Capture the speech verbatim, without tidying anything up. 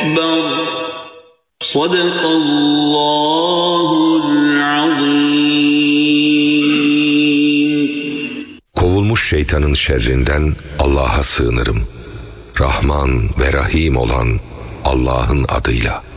أكبر صدق الله العظيم. Kovulmuş şeytanın şerrinden Allah'a sığınırım. Rahman ve Rahim olan Allah'ın adıyla.